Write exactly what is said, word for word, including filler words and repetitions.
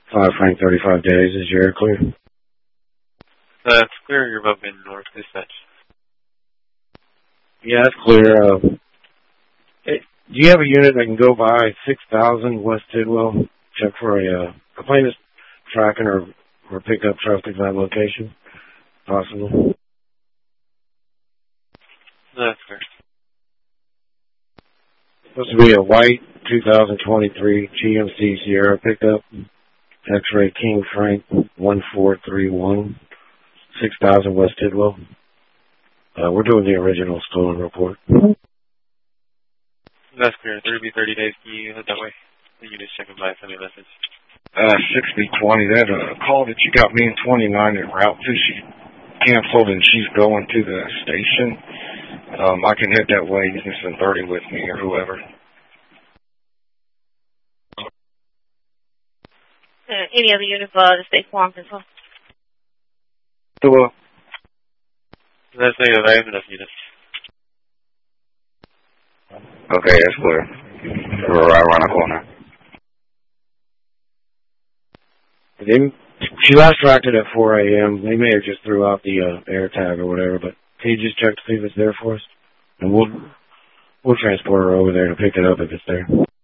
five Frank thirty-five days. Is your air clear? That's clear. You're above in North Dispatch. Yeah, that's clear. Uh, hey, do you have a unit that can go by six thousand West Tidwell? Check for a, uh, a plane that's tracking or, or pick up traffic at that location. Possible. That's clear. Supposed to be a white two thousand twenty-three G M C Sierra pickup. X-ray King Frank one four three one, six thousand West Tidwell. Uh, we're doing the original stolen report. That's clear. It'll be thirty days. Can you head that way? You can just check it by send me a message. Uh, six B twenty, that uh, call that you got me in twenty-nine en route to, she canceled and she's going to the station. Um, I can head that way. You can send thirty with me or whoever. Uh, any other unit for the state farm as well? Hello. That's negative. I have enough units. Okay, that's clear. We're right around the corner. They, she last tracked it at four A.M. They may have just threw out the uh, air tag or whatever, but can you just check to see if it's there for us? And we'll we'll transport her over there to pick it up if it's there.